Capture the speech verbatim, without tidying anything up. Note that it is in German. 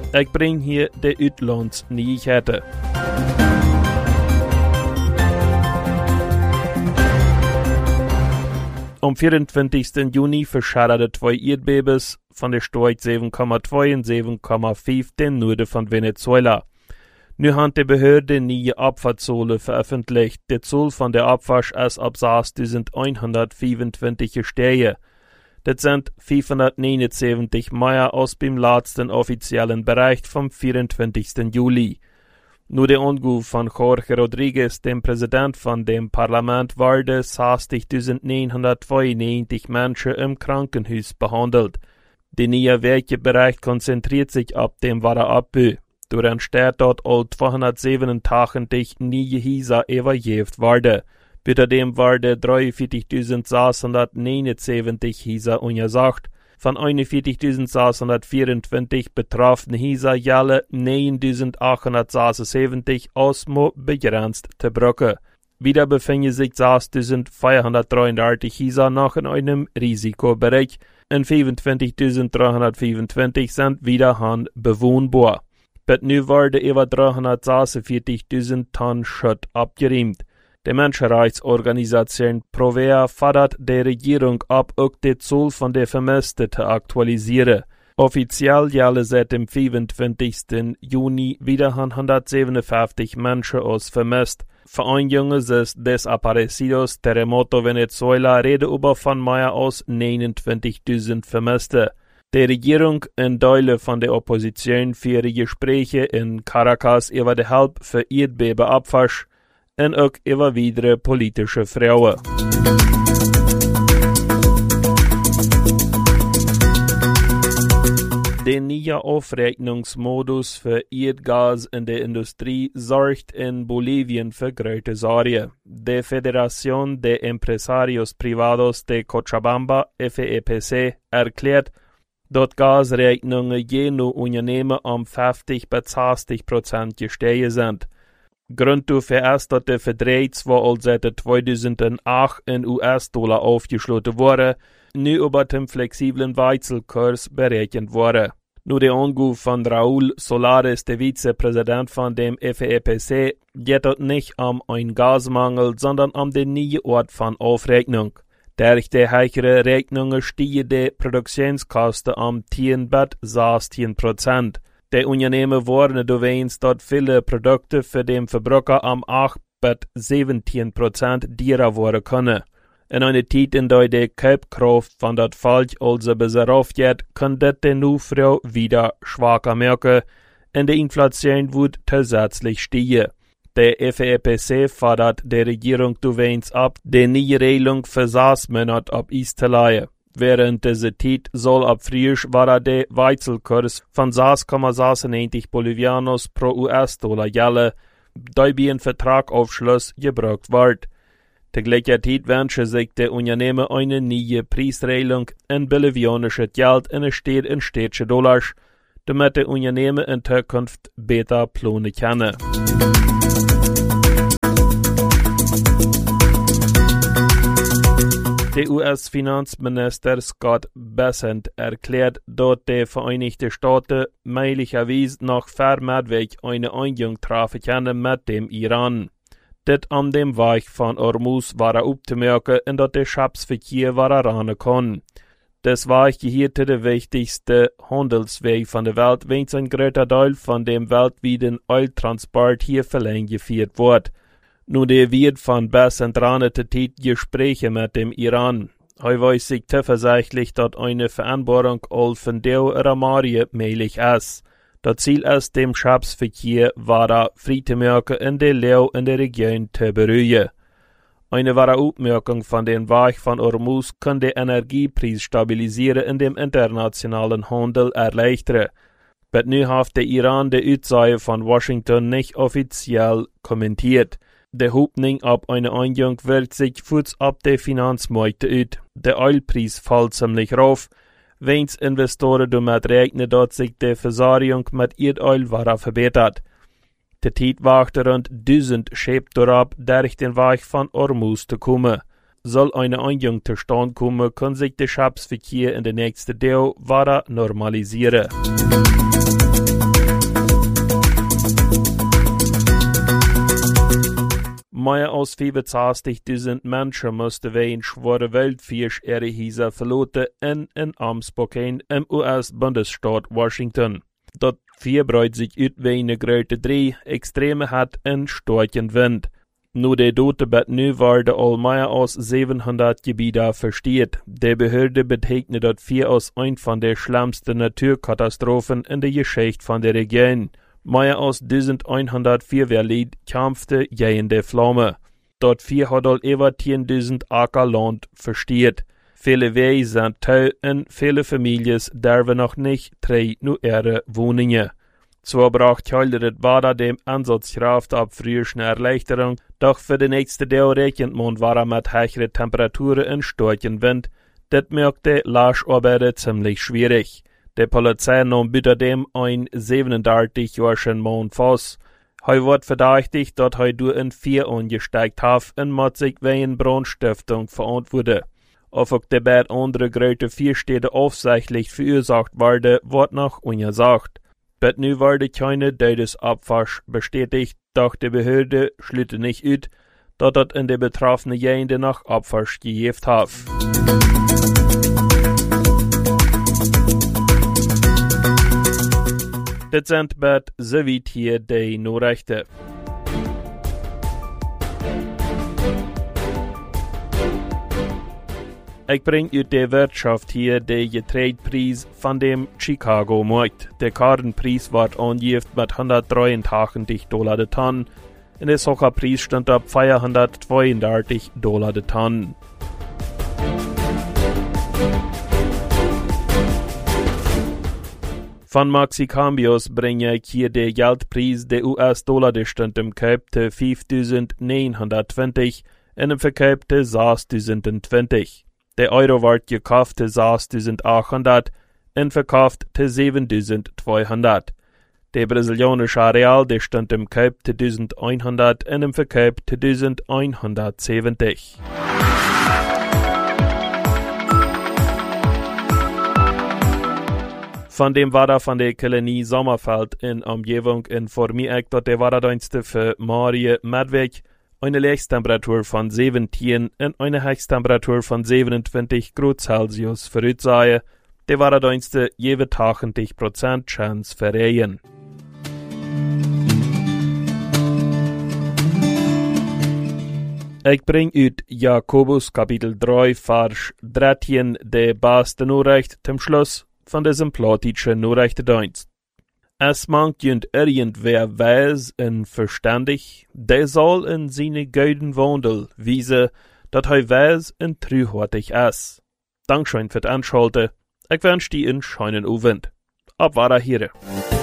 Ik breng hier de uitlandsnyheter. Am vierentwintigsten Juni verschaderde twee Erdbebens van de stoot zeven komma twee en zeven komma vijf ten noorden van Venezuela. Nu hat die Behörde nieuwe Abfahrtszahlen veröffentlicht. Die Zahl von der Abwasch ist ab zeshonderdvijfentwintig gestiegen. Das sind vierhonderdneunenzeventig mehr als beim letzten offiziellen Bericht vom vierentwintigsten Juli. Nur der Anruf von Jorge Rodriguez, dem Präsident von dem Parlament, wurde zestigtausendneunhundertzweiundneunzig Menschen im Krankenhaus behandelt. Der neue Werkebericht konzentriert sich ab dem Warenabbau. Door entsteht dort al tweehonderdzevenentachtig nieuwe Häuser evakuiert worden. Außerdem werden drieënveertigtausendzeshonderdneunenzeventig Häuser untersucht. Von einundvierzigtausendzeshonderdvierundzwanzig betroffene Häuser jelle neuntausendachthundertzesenundsiebzig Osmo begrenzt te brücken. Wieder befinden sich zesvierhundertdreiundachtzig Häuser noch in einem Risikobereich und fünfundzwanzigtausenddreihundertfünfundzwanzig sind wieder bewohnbar. Bis nu worden über dreihundertsechsundvierzigtausend Tonnen Schutt abgeräumt. Die Menschenrechtsorganisation Provea fordert die Regierung ab, auch die Zahl von der Vermissten zu aktualisieren. Offiziell jelle seit dem fünfundzwanzigsten Juni wieder hundertsiebenundfünfzig Menschen aus vermisst. Vereinigung des Desaparecidos Terremoto Venezuela reden über von mehr als neunundzwanzigtausend Vermisste. Die Regierung und Teile von der Opposition führen Gespräche in Caracas über die Hilfe für Erdbebenabwasch und auch über weitere politische Fragen. Der neue Aufrechnungsmodus für Erdgas in der Industrie sorgt in Bolivien für große Sorge. Die Federación de Empresarios Privados de Cochabamba, F E P C, erklärt, dass Gasrechnungen je nur Unternehmen um fünfzig bis sechzig Prozent gestiegen sind. Grund dafür ist, dass der Vertrag zwar als seit zweitausendacht in U S-Dollar aufgeschlossen wurde, nur über den flexiblen Wechselkurs berechnet wurde. Nur der Anruf von Raúl Solares, der Vizepräsident von dem F E P C, geht es nicht um einen Gasmangel, sondern um den neuen Ort von Aufrechnung. Durch die höhere Rechnungen stiegen die Produktionskosten um zehn bis sechzehn Prozent. Die Unternehmen warnen übrigens, dass viele Produkte für den Verbraucher um acht bis siebzehn Prozent teurer werden können. In einer Zeit, in der die Kaufkraft von das Volk also besser aufgeht, kann das die Nachfrage wieder schwacher merken und die Inflation wird zusätzlich steigen. Der F E P C fordert die Regierung übrigens ab, die neue Regelung für sechs Monate ab Eis zu leihen. Während dieser Zeit soll ab Frühjahr war der Wechselkurs von sechs Komma sechsundneunzig Bolivianos pro U S-Dollar jelle, da bei ein Vertragsaufschluss gebraucht wird. Zur gleichen Zeit wünschen sich die Unternehmen eine neue Preisregelung in bolivianisches Geld in Stadt in städtische Dollars, damit die Unternehmen in Zukunft besser planen können. Der U S-Finanzminister Scott Bessent erklärt, dass die Vereinigten Staaten möglicherweise noch vermehrt eine Einigung treffen können mit dem Iran. Das an dem Weg von Hormuz war aufzumerken und dass der Schiffsverkehr ran kann. Das Weg gehört zu der wichtigsten Handelsweg von der Welt, wenn ein großer Teil von dem weltweiten Öltransport hier verlängert geführt wird. Nun der wird von Bessent ranete Gespräche mit dem Iran. Er weiß sich zuversichtlich, dass eine Vereinbarung all von der Ramarie möglich ist. Das Ziel ist, dem Schiffsverkehr weiter Friedensmerken in der Leo in der Region zu beruhigen. Eine wahre Aufmerkung von dem Weg von Hormuz kann den Energiepreis stabilisieren und dem internationalen Handel erleichtern. Aber nu hat der Iran die Aussage von Washington nicht offiziell kommentiert. Die Hoffnung auf eine Einigung wirkt sich kurz ab der Finanzmärkte aus. Der Ölpreis fällt ziemlich rauf, wenn Investoren damit rechnen, dass sich die Versorgung mit Erdöl weiter verbessert. Die Zeit wachte rund tausend Schiffe darauf, durch den Weg von Hormuz zu kommen. Soll eine Einigung zustande kommen, kann sich der Schiffsverkehr in der nächsten Jahren weiter normalisieren. Mehr als vierenzwanzigtausend Menschen mussten wegen schwere Weltfisch ihre Häuser verlassen in, in Spokane im U S-Bundesstaat Washington. Das verbreitet sich uit wegen grote drei extreme hat en starken Wind. Nu de dote bet nu worden al meer als zevenhonderd gebieden versteht. De Behörde betekent dat vier als een van de schlimmste Naturkatastrophen in de Geschichte van de Region. Meer als elfhonderd Feuerwehrlied kämpfte gegen de Flamme. Dort vier hat al über tienduizend Acker Land versteht. Viele Wege sind teuer und viele Familien dürfen noch nicht drei nur ihre Wohnungen. Zwar braucht Helder Bada dem Ansatzkraft ab früher eine Erleichterung, doch für den nächsten Tag rechnet man war mit höheren Temperaturen und starken Wind. Das macht die Lascharbeiter ziemlich schwierig. Die Polizei nahm bitte dem ein siebenunddreißig-jährigen Mann fast. Er wird verdächtigt, dass er durch ein Vier angesteigt hat und muss sich wegen Brandstiftung verantworten. Auf der beiden andere große Vierstädte aufsichtlich verursacht wurde, wird noch ungesagt. Bet nu wurde keine Todesabwasch bestätigt, doch die Behörde schließt nicht aus, dass das in der betroffenen Gegend nach Abwasch gegeben hat. Das sind bet soweit hier die Nachrichten. Ich bring uit de Wirtschaft hier de Getreidepreis von dem Chicago-Markt. Der Kartenpreis wird angegeben mit hundertdreiundachtzig Dollar de Tonne und der Zuckerpreis stand auf vierhundertzweiundachtzig Dollar de Tonne. Von Maxicambios bringe ich hier den Geldpreis der U S-Dollar, der stand im Kauf te fünftausendneunhundertzwanzig und im Verkauf te sechstausendzwanzig. Der Euro wird gekauft te sechstausendachthundert und verkauft te siebentausendzweihundert. Der brasilianische Real, der stand im Kauf te elfhundert und im Verkauf te elfhundertsiebzig. Von dem Wetter von der Kolonie Sommerfeld in Umgebung informiert ich, dass der Wetterdienste für Marie Medweg eine Höchsttemperatur von siebzehn und eine Höchsttemperatur von siebenundzwanzig Grad Celsius voraussagen. Der Wetterdienste jeweils achtzig Prozent Chance für Regen. Ich bring ut Jakobus Kapitel drei, Vers dreizehn, der beste Nachricht zum Schluss von diesem plattdeutschen Nachrichtendienst. Es mangt irgendwer weis und verständig, der soll in seine guten Wandel wiesen, dat er weis und treuherzig ist. Dankeschön für das Anschalten. Ich wünsche dir einen schönen Abend. Ab war hier.